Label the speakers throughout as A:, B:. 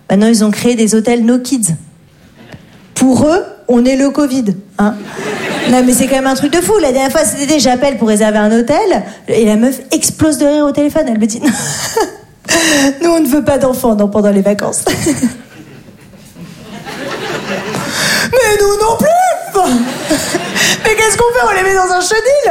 A: Maintenant, ils ont créé des hôtels no kids. Pour eux, on est le Covid. Hein. Non, mais c'est quand même un truc de fou. La dernière fois, cet été, j'appelle pour réserver un hôtel et la meuf explose de rire au téléphone. Elle me dit nous, on ne veut pas d'enfants pendant les vacances. Mais nous non plus. Mais qu'est-ce qu'on fait? On les met dans un chenil.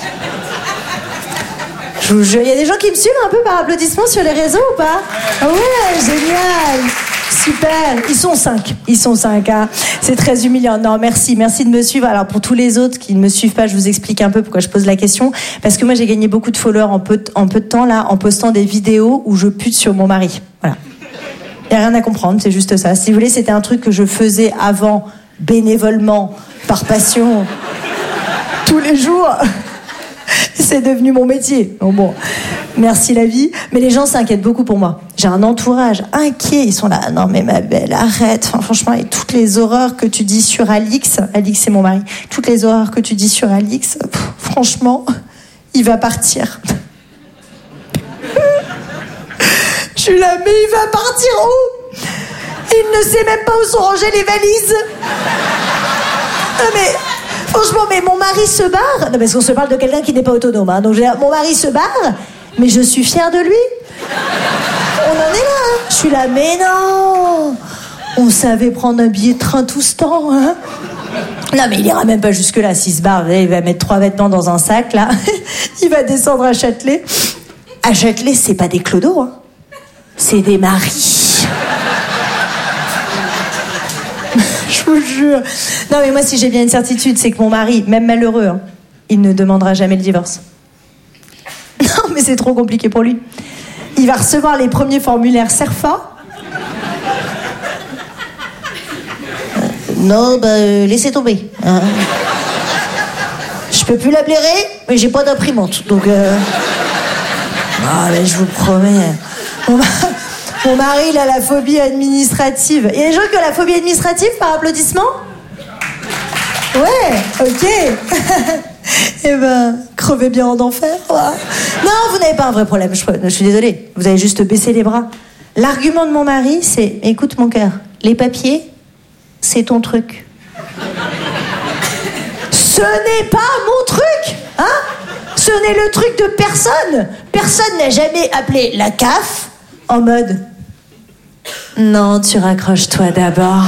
A: Je vous jure, il y a des gens qui me suivent un peu par applaudissement sur les réseaux ou pas? Ah ouais, génial. Super. Ils sont 5, hein. C'est très humiliant. Non, merci de me suivre. Alors pour tous les autres qui ne me suivent pas, je vous explique un peu pourquoi je pose la question. Parce que moi, j'ai gagné beaucoup de followers en peu de temps là, en postant des vidéos où je pute sur mon mari. Voilà. Il n'y a rien à comprendre, c'est juste ça. Si vous voulez, c'était un truc que je faisais avant, bénévolement, par passion, tous les jours. C'est devenu mon métier. Bon, merci la vie. Mais les gens s'inquiètent beaucoup pour moi. J'ai un entourage inquiet. Ils sont là. Non mais ma belle, arrête. Enfin, franchement, et toutes les horreurs que tu dis sur Alix, c'est mon mari. Toutes les horreurs que tu dis sur Alix, franchement, il va partir. Je suis là, mais il va partir où? Il ne sait même pas où sont rangées les valises. Non mais... Franchement, mais mon mari se barre. Non, parce qu'on se parle de quelqu'un qui n'est pas autonome. Hein. Donc, mon mari se barre, mais je suis fière de lui. On en est là. Hein. Je suis là, mais non. On savait prendre un billet de train tout ce temps. Hein. Non, mais il ira même pas jusque-là. S'il se barre, il va mettre 3 vêtements dans un sac, là. Il va descendre à Châtelet. À Châtelet, c'est pas des clodos. Hein. C'est des maris. Je vous jure. Non, mais moi, si j'ai bien une certitude, c'est que mon mari, même malheureux, hein, il ne demandera jamais le divorce. Non, mais c'est trop compliqué pour lui. Il va recevoir les premiers formulaires CERFA. Non, laissez tomber. Hein. Je peux plus la blairer, mais j'ai pas d'imprimante. Donc, ah, mais je vous promets. Mon mari, il a la phobie administrative. Il y a des gens qui ont la phobie administrative par applaudissement? Ouais, ok. Eh ben, crevez bien en enfer. Ouais. Non, vous n'avez pas un vrai problème, je suis désolée. Vous avez juste baissé les bras. L'argument de mon mari, c'est, écoute mon cœur, les papiers, c'est ton truc. Ce n'est pas mon truc, hein? Ce n'est le truc de personne. Personne n'a jamais appelé la CAF en mode... Non, tu raccroches-toi d'abord.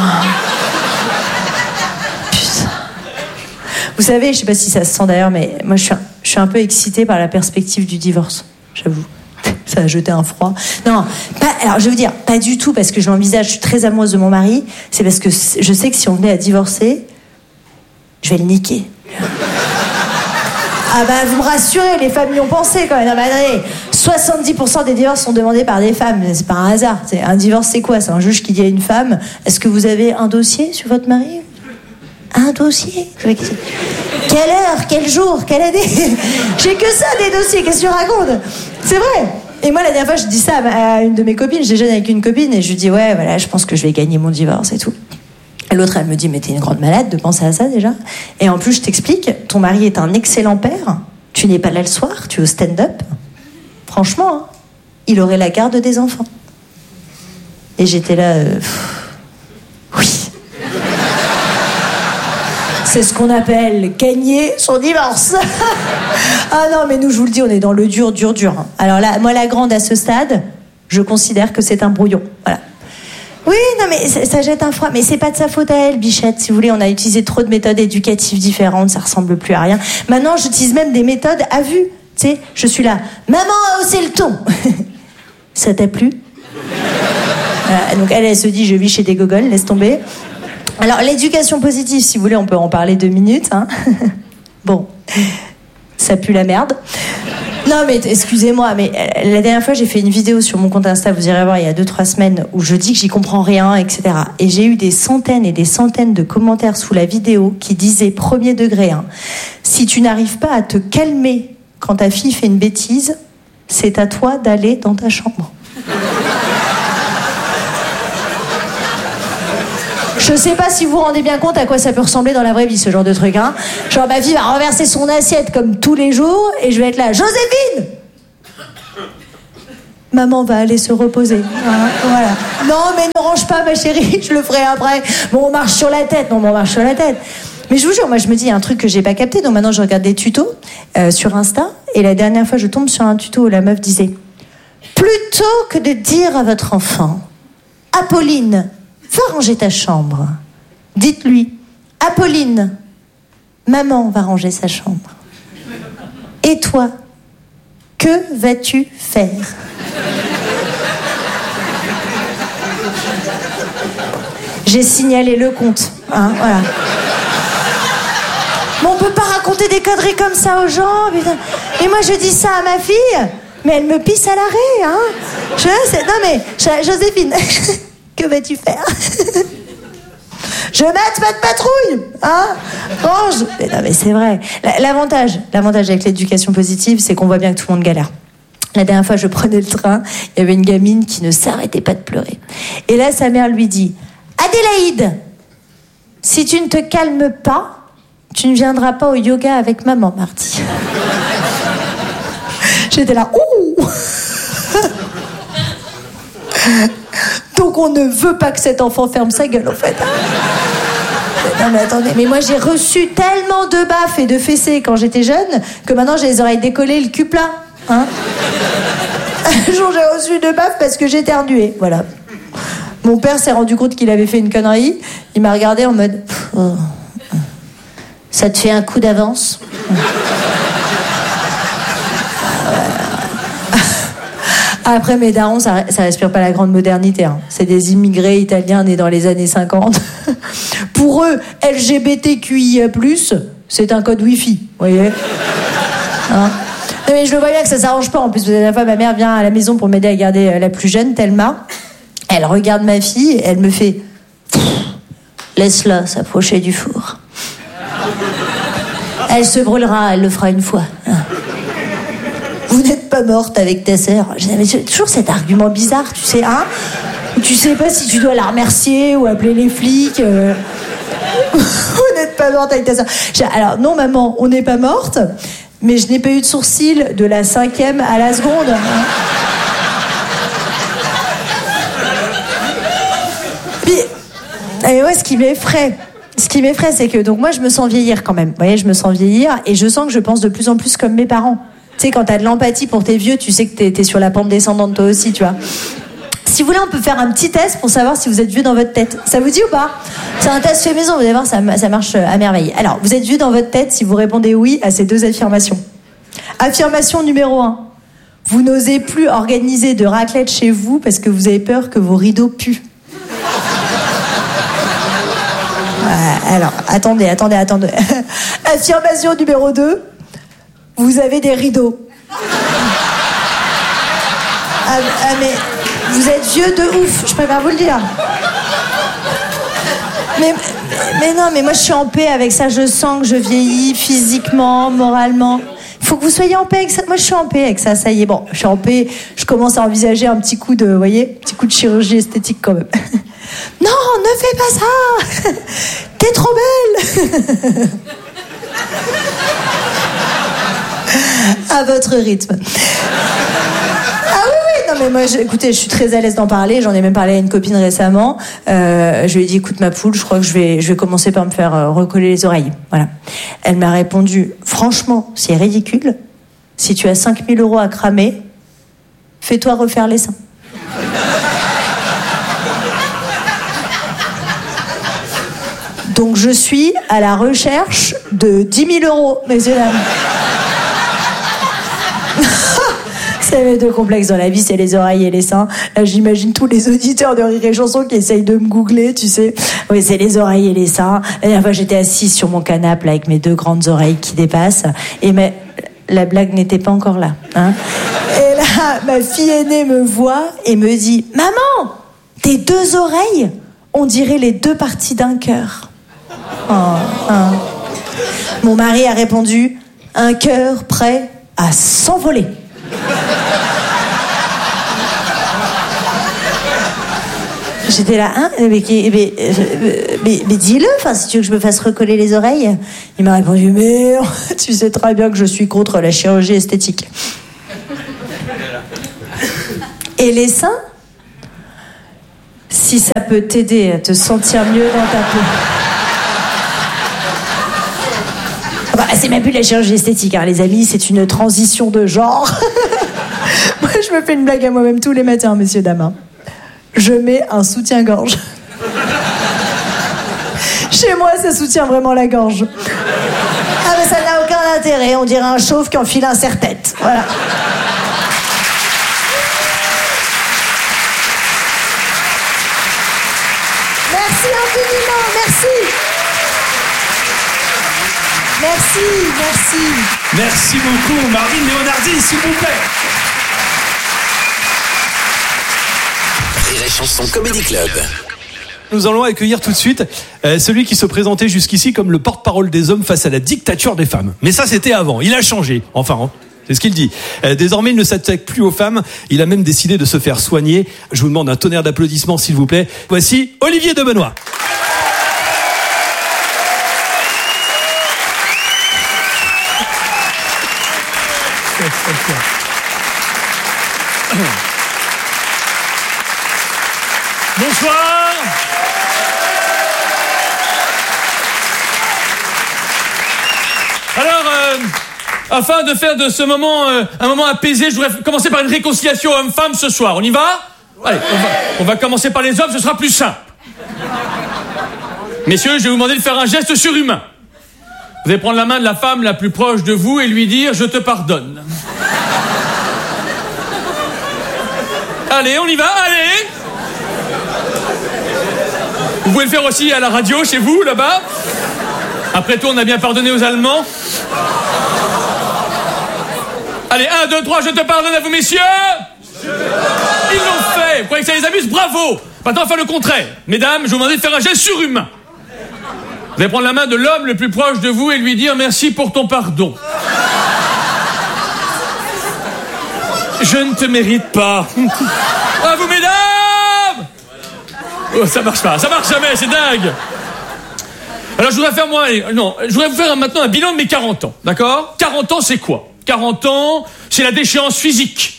A: Putain. Vous savez, je sais pas si ça se sent d'ailleurs, mais moi je suis un peu excitée par la perspective du divorce, j'avoue. Ça a jeté un froid. Non, alors je veux dire, pas du tout parce que je l'envisage, je suis très amoureuse de mon mari, c'est parce que je sais que si on venait à divorcer, je vais le niquer. Ah bah vous me rassurez, les femmes y ont pensé quand même. Non, bah, attendez, 70% des divorces sont demandés par des femmes, c'est pas un hasard. Un divorce c'est quoi? C'est un juge qui dit à une femme, est-ce que vous avez un dossier sur votre mari? Un dossier? Quelle heure? Quel jour? Quelle année? J'ai que ça des dossiers, qu'est-ce que tu racontes? C'est vrai. Et moi la dernière fois je dis ça à une de mes copines, je déjeune avec une copine et je lui dis ouais voilà je pense que je vais gagner mon divorce et tout. L'autre, elle me dit, mais t'es une grande malade de penser à ça, déjà. Et en plus, je t'explique, ton mari est un excellent père. Tu n'es pas là le soir, tu es au stand-up. Franchement, hein, il aurait la garde des enfants. Et j'étais là... oui. C'est ce qu'on appelle gagner son divorce. Ah non, mais nous, je vous le dis, on est dans le dur. Hein. Alors là, moi, la grande, à ce stade, je considère que c'est un brouillon. Voilà. Oui, non, mais ça jette un froid. Mais c'est pas de sa faute à elle, Bichette. Si vous voulez, on a utilisé trop de méthodes éducatives différentes, ça ressemble plus à rien. Maintenant, j'utilise même des méthodes à vue. Tu sais, je suis là. Maman a haussé le ton. Ça t'a plu? Donc elle se dit, je vis chez des gogoles, laisse tomber. Alors, l'éducation positive, si vous voulez, on peut en parler 2 minutes. Hein. Bon, ça pue la merde. Non mais excusez-moi, mais la dernière fois j'ai fait une vidéo sur mon compte Insta, vous irez voir, il y a 2-3 semaines, où je dis que j'y comprends rien, etc. Et j'ai eu des centaines et des centaines de commentaires sous la vidéo qui disaient premier degré, hein, si tu n'arrives pas à te calmer quand ta fille fait une bêtise, c'est à toi d'aller dans ta chambre. Je sais pas si vous vous rendez bien compte à quoi ça peut ressembler dans la vraie vie, ce genre de truc, hein. Genre, ma fille va renverser son assiette comme tous les jours, et je vais être là, Joséphine! maman va aller se reposer. Voilà. Non, mais ne range pas, ma chérie, je le ferai après. Bon, on marche sur la tête. Non, mais on marche sur la tête. Mais je vous jure, moi, je me dis, il y a un truc que j'ai pas capté. Donc maintenant, je regarde des tutos sur Insta. Et la dernière fois, je tombe sur un tuto où la meuf disait, plutôt que de dire à votre enfant, Apolline, va ranger ta chambre, dites-lui, Apolline, maman va ranger sa chambre. Et toi, que vas-tu faire ? J'ai signalé le compte. Voilà. Mais on peut pas raconter des conneries comme ça aux gens, putain. Et moi, je dis ça à ma fille, mais elle me pisse à l'arrêt, Non mais, Joséphine, que vas-tu faire ? Je mate pas de patrouille, range. Mais non, mais c'est vrai. L'avantage avec l'éducation positive, c'est qu'on voit bien que tout le monde galère. La dernière fois, je prenais le train, il y avait une gamine qui ne s'arrêtait pas de pleurer. Et là, sa mère lui dit, Adélaïde, si tu ne te calmes pas, tu ne viendras pas au yoga avec maman mardi. J'étais là, ouh. Donc on ne veut pas que cet enfant ferme sa gueule, en fait. Non mais attendez, mais moi j'ai reçu tellement de baffes et de fessées quand j'étais jeune que maintenant j'ai les oreilles décollées, le cul plat. Un jour j'ai reçu de baffes parce que j'éternuais, voilà. Mon père s'est rendu compte qu'il avait fait une connerie. Il m'a regardé en mode, ça te fait un coup d'avance ? Après, mes darons, ça respire pas la grande modernité. C'est des immigrés italiens nés dans les années 50. Pour eux, LGBTQIA+, c'est un code Wi-Fi, vous voyez ? Non, mais je le vois bien que ça s'arrange pas. En plus, la dernière fois, ma mère vient à la maison pour m'aider à garder la plus jeune, Thelma. Elle regarde ma fille et elle me fait « Laisse-la s'approcher du four. Elle se brûlera, elle le fera une fois. » Vous n'êtes pas morte avec ta sœur. J'ai toujours cet argument bizarre, tu sais, où tu sais pas si tu dois la remercier ou appeler les flics. Vous n'êtes pas morte avec ta sœur. Alors, non, maman, on n'est pas morte, mais je n'ai pas eu de sourcils de la 5e à la seconde. Puis, et ouais, ce qui m'effraie, c'est que, donc moi, je me sens vieillir quand même. Vous voyez, je me sens vieillir et je sens que je pense de plus en plus comme mes parents. Tu sais, quand t'as de l'empathie pour tes vieux, tu sais que t'es sur la pente descendante toi aussi, tu vois. Si vous voulez, on peut faire un petit test pour savoir si vous êtes vieux dans votre tête. Ça vous dit ou pas ? C'est un test fait maison, vous allez voir, ça marche à merveille. Alors, vous êtes vieux dans votre tête si vous répondez oui à ces 2 affirmations. Affirmation numéro 1. Vous n'osez plus organiser de raclette chez vous parce que vous avez peur que vos rideaux puent. Alors, attendez. Affirmation numéro 2. Vous avez des rideaux. Mais vous êtes vieux de ouf, je préfère vous le dire. Mais non, mais moi je suis en paix avec ça, je sens que je vieillis physiquement, moralement. Il faut que vous soyez en paix avec ça. Moi je suis en paix avec ça, ça y est. Bon, je suis en paix, je commence à envisager un petit coup de, petit coup de chirurgie esthétique quand même. Non, ne fais pas ça. T'es trop belle. À votre rythme. Ah oui, non mais moi, écoutez, je suis très à l'aise d'en parler. J'en ai même parlé à une copine récemment. Je lui ai dit, écoute ma poule, je crois que je vais commencer par me faire recoller les oreilles. Voilà. Elle m'a répondu, franchement, c'est ridicule. Si tu as 5 000 € à cramer, fais-toi refaire les seins. Donc je suis à la recherche de 10 000 €, messieurs dames. C'est mes 2 complexes dans la vie, c'est les oreilles et les seins. Là, j'imagine tous les auditeurs de Rire et Chanson qui essayent de me googler, tu sais. Oui, c'est les oreilles et les seins. La dernière fois, j'étais assise sur mon canapé là, avec mes 2 grandes oreilles qui dépassent. Et la blague n'était pas encore là. Et là, ma fille aînée me voit et me dit « Maman, tes 2 oreilles, on dirait les 2 parties d'un cœur. » Mon mari a répondu « Un cœur prêt à s'envoler. » J'étais là, mais dis-le, si tu veux que je me fasse recoller les oreilles. Il m'a répondu, mais tu sais très bien que je suis contre la chirurgie esthétique. Et les seins? Si ça peut t'aider à te sentir mieux dans ta peau. Bah, c'est même plus la chirurgie esthétique, hein, les amis, c'est une transition de genre. Moi, je me fais une blague à moi-même tous les matins, messieurs, dames. Je mets un soutien-gorge. Chez moi, ça soutient vraiment la gorge. Ah, mais ça n'a aucun intérêt, on dirait un chauve qui enfile un serre-tête. Voilà. Merci infiniment, merci. Merci.
B: Merci beaucoup, Marvin Leonardi, s'il vous plaît.
C: Rire et Chanson Comedy Club.
B: Nous allons accueillir tout de suite celui qui se présentait jusqu'ici comme le porte-parole des hommes face à la dictature des femmes. Mais ça, c'était avant. Il a changé. Enfin, c'est ce qu'il dit. Désormais, il ne s'attaque plus aux femmes. Il a même décidé de se faire soigner. Je vous demande un tonnerre d'applaudissements, s'il vous plaît. Voici Olivier de Benoît.
D: Bonsoir. Alors, afin de faire de ce moment un moment apaisé, je voudrais commencer par une réconciliation homme-femme ce soir. On y va ? Allez, on va commencer par les hommes, ce sera plus simple. Messieurs, je vais vous demander de faire un geste surhumain. Vous allez prendre la main de la femme la plus proche de vous et lui dire « Je te pardonne ». Allez, on y va, allez. Vous pouvez le faire aussi à la radio, chez vous, là-bas. Après tout, on a bien pardonné aux Allemands. Allez, 1, 2, 3, je te pardonne à vous, messieurs. Ils l'ont fait. Vous croyez que ça les amuse ? Bravo. Maintenant, on va faire le contraire. Mesdames, je vous demande de faire un geste surhumain. Vous allez prendre la main de l'homme le plus proche de vous et lui dire « Merci pour ton pardon ». Je ne te mérite pas. À vous, mesdames. Oh, ça marche pas, ça marche jamais, c'est dingue. Alors, je voudrais vous faire maintenant un bilan de mes 40 ans, d'accord ? 40 ans, c'est quoi ? 40 ans, c'est la déchéance physique.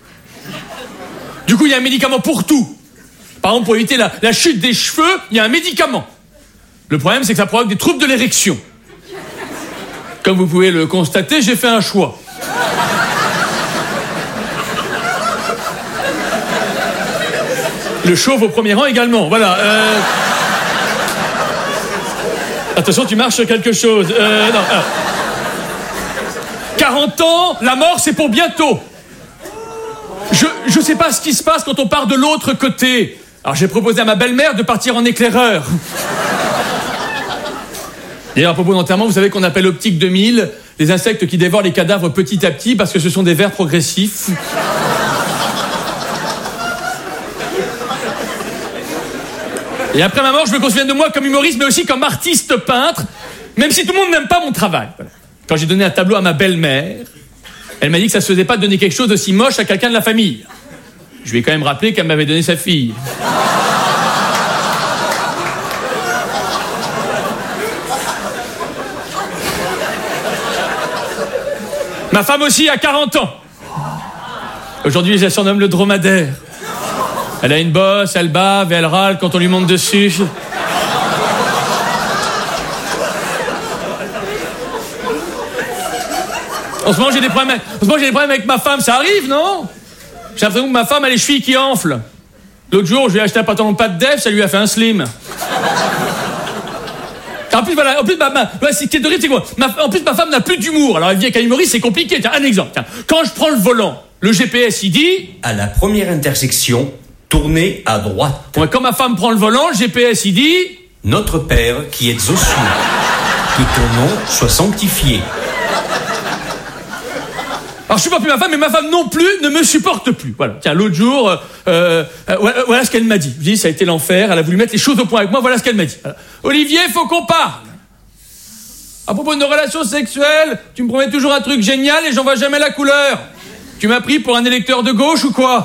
D: Du coup, il y a un médicament pour tout. Par exemple, pour éviter la chute des cheveux, il y a un médicament. Le problème, c'est que ça provoque des troubles de l'érection. Comme vous pouvez le constater, j'ai fait un choix. Le chauve au premier rang également, voilà. Attention, tu marches sur quelque chose. Non. 40 ans, la mort, c'est pour bientôt. Je sais pas ce qui se passe quand on part de l'autre côté. Alors j'ai proposé à ma belle-mère de partir en éclaireur. D'ailleurs, à propos d'enterrement, vous savez qu'on appelle optique 2000 les insectes qui dévorent les cadavres petit à petit parce que ce sont des vers progressifs. Et après ma mort, je veux qu'on se souvienne de moi comme humoriste, mais aussi comme artiste peintre, même si tout le monde n'aime pas mon travail. Voilà. Quand j'ai donné un tableau à ma belle-mère, elle m'a dit que ça se faisait pas de donner quelque chose d'aussi moche à quelqu'un de la famille. Je lui ai quand même rappelé qu'elle m'avait donné sa fille. Ma femme aussi a 40 ans. Aujourd'hui, je la surnomme le dromadaire. Elle a une bosse, elle bave et elle râle quand on lui monte dessus. En ce moment, j'ai des problèmes avec ma femme. Ça arrive, non ? J'ai l'impression que ma femme a les chevilles qui enflent. L'autre jour, je lui ai acheté un pantalon pas de def, ça lui a fait un slim. En plus, voilà, c'est terrible, c'est quoi ? En plus, ma femme n'a plus d'humour. Alors, elle vit avec un humoriste, c'est compliqué. Tiens, un exemple. Tiens. Quand je prends le volant, le GPS, il dit...
E: À la première intersection, tournez à droite.
D: Ouais, quand ma femme prend le volant, le GPS, il dit...
E: Notre Père qui êtes aux cieux, que ton nom soit sanctifié.
D: Alors, je supporte plus ma femme, mais ma femme non plus ne me supporte plus. Voilà. Tiens, l'autre jour, voilà ce qu'elle m'a dit. Je dis, ça a été l'enfer. Elle a voulu mettre les choses au point avec moi. Voilà ce qu'elle m'a dit. Voilà. Olivier, faut qu'on parle. À propos de nos relations sexuelles, tu me promets toujours un truc génial et j'en vois jamais la couleur. Tu m'as pris pour un électeur de gauche ou quoi ?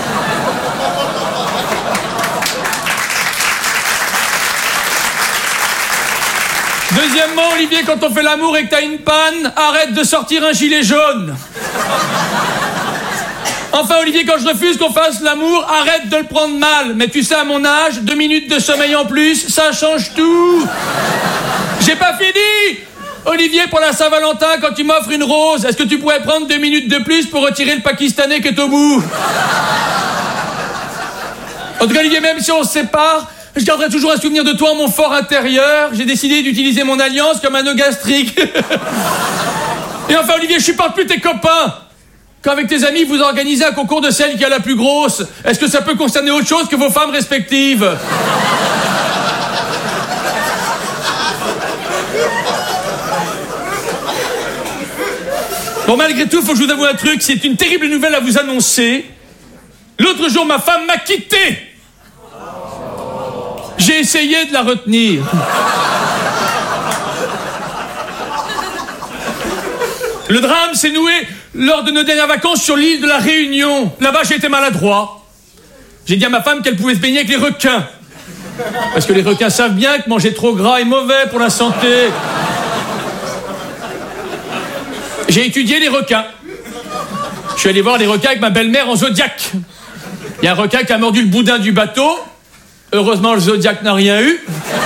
D: Deuxièmement, Olivier, quand on fait l'amour et que t'as une panne, arrête de sortir un gilet jaune. Enfin, Olivier, quand je refuse qu'on fasse l'amour, arrête de le prendre mal. Mais tu sais, à mon âge, 2 minutes de sommeil en plus, ça change tout. J'ai pas fini. Olivier, pour la Saint-Valentin, quand tu m'offres une rose, est-ce que tu pourrais prendre 2 minutes de plus pour retirer le Pakistanais qui est au bout? En tout cas, Olivier, même si on se sépare, je garderai toujours un souvenir de toi en mon fort intérieur. J'ai décidé d'utiliser mon alliance comme un nœud gastrique. Et enfin, Olivier, je supporte plus tes copains. Quand avec tes amis, vous organisez un concours de celle qui a la plus grosse, est-ce que ça peut concerner autre chose que vos femmes respectives? Bon, malgré tout, faut que je vous avoue un truc, c'est une terrible nouvelle à vous annoncer. L'autre jour, ma femme m'a quitté. J'ai essayé de la retenir. Le drame s'est noué lors de nos dernières vacances sur l'île de la Réunion. Là-bas, j'ai été maladroit. J'ai dit à ma femme qu'elle pouvait se baigner avec les requins. Parce que les requins savent bien que manger trop gras est mauvais pour la santé. J'ai étudié les requins. Je suis allé voir les requins avec ma belle-mère en Zodiac. Il y a un requin qui a mordu le boudin du bateau. Heureusement, le Zodiac n'a rien eu.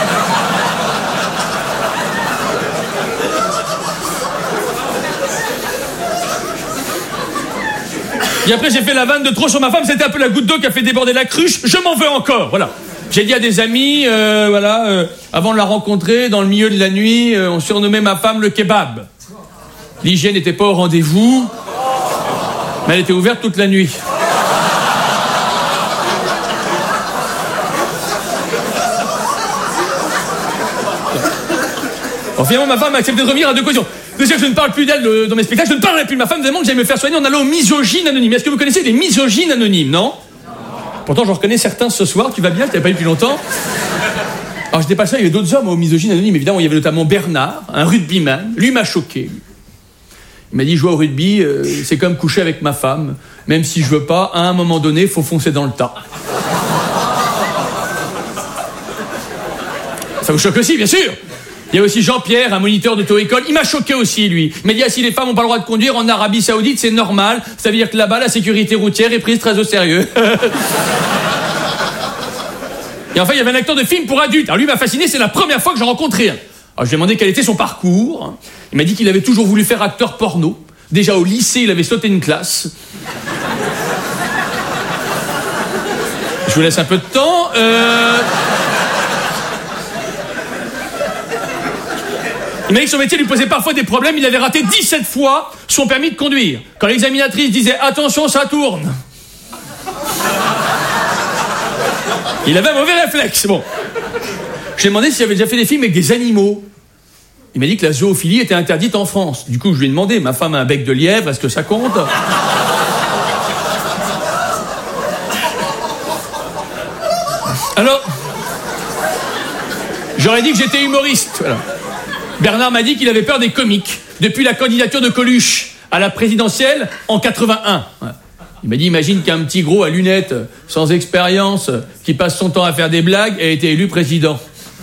D: Et après, j'ai fait la vanne de trop sur ma femme. C'était un peu la goutte d'eau qui a fait déborder la cruche. Je m'en veux encore, voilà. J'ai dit à des amis, avant de la rencontrer, dans le milieu de la nuit, on surnommait ma femme le kebab. L'hygiène n'était pas au rendez-vous, mais elle était ouverte toute la nuit. Bon, finalement, ma femme a accepté de revenir à 2 cautions. Déjà que je ne parle plus d'elle dans mes spectacles, je ne parlerai plus de ma femme, vraiment que j'allais me faire soigner en allant aux misogynes anonymes. Est-ce que vous connaissez les misogynes anonymes, non? Pourtant, j'en reconnais certains ce soir. Tu vas bien? Je t'avais pas eu depuis longtemps. Alors, j'étais pas seul, il y avait d'autres hommes aux misogynes anonymes, évidemment. Il y avait notamment Bernard, un rugbyman. Lui m'a choqué. Il m'a dit, jouer au rugby, c'est comme coucher avec ma femme. Même si je veux pas, à un moment donné, il faut foncer dans le tas. Ça vous choque aussi, bien sûr. Il y a aussi Jean-Pierre, un moniteur d'auto-école. Il m'a choqué aussi, lui. Il m'a dit, si les femmes n'ont pas le droit de conduire en Arabie Saoudite, c'est normal. Ça veut dire que là-bas, la sécurité routière est prise très au sérieux. Et enfin, il y avait un acteur de film pour adultes. Alors lui m'a fasciné, c'est la première fois que j'en rencontrais un. Alors je lui ai demandé quel était son parcours. Il m'a dit qu'il avait toujours voulu faire acteur porno. Déjà au lycée, il avait sauté une classe. Je vous laisse un peu de temps. Il m'a dit que son métier lui posait parfois des problèmes. Il avait raté 17 fois son permis de conduire. Quand l'examinatrice disait « Attention, ça tourne !» Il avait un mauvais réflexe. Bon. Je lui ai demandé s'il avait déjà fait des films avec des animaux. Il m'a dit que la zoophilie était interdite en France. Du coup, je lui ai demandé, ma femme a un bec de lièvre, est-ce que ça compte? Alors, j'aurais dit que j'étais humoriste. Voilà. Bernard m'a dit qu'il avait peur des comiques depuis la candidature de Coluche à la présidentielle en 81. Voilà. Il m'a dit, imagine qu'un petit gros à lunettes, sans expérience, qui passe son temps à faire des blagues, a été élu président.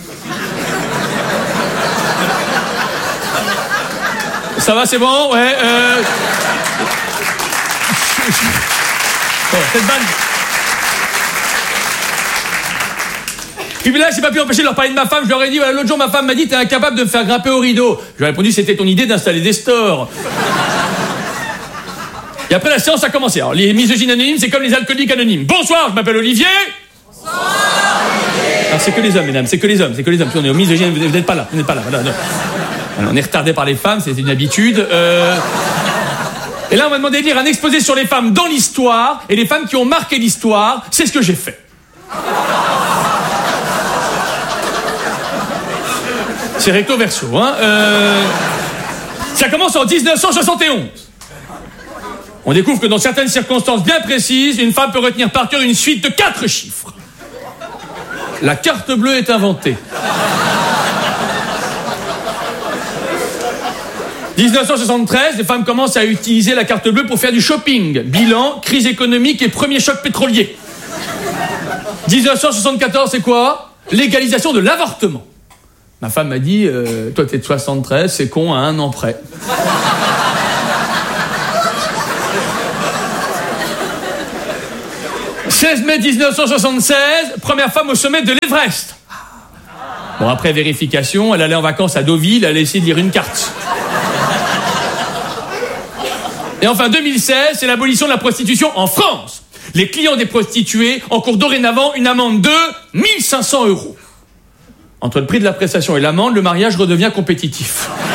D: Ça va, c'est bon? Ouais. Bon, cette vanne. Et puis là, j'ai pas pu empêcher de leur parler de ma femme. Je leur ai dit, voilà, l'autre jour, ma femme m'a dit, t'es incapable de me faire grimper au rideau. Je lui ai répondu, c'était ton idée d'installer des stores. Et après, la séance a commencé. Alors, les misogynes anonymes, c'est comme les alcooliques anonymes. Bonsoir, je m'appelle Olivier. Bonsoir, Olivier. Alors, c'est que les hommes, mesdames, c'est que les hommes. Puis on est aux misogynes, vous n'êtes pas là. Voilà, non. Alors, on est retardé par les femmes, c'est une habitude. Et là, on m'a demandé de lire un exposé sur les femmes dans l'histoire, et les femmes qui ont marqué l'histoire, c'est ce que j'ai fait. C'est recto verso, hein. Ça commence en 1971. On découvre que dans certaines circonstances bien précises, une femme peut retenir par cœur une suite de 4 chiffres. La carte bleue est inventée. 1973, les femmes commencent à utiliser la carte bleue pour faire du shopping. Bilan, crise économique et premier choc pétrolier. 1974, c'est quoi? Légalisation de l'avortement. Ma femme m'a dit, toi t'es de 73, c'est con à 1 an près. 16 mai 1976, première femme au sommet de l'Everest. Bon, après vérification, elle allait en vacances à Deauville, elle a essayé de lire une carte. Et enfin, 2016, c'est l'abolition de la prostitution en France. Les clients des prostituées encourent dorénavant une amende de 1 500 €. Entre le prix de la prestation et l'amende, le mariage redevient compétitif.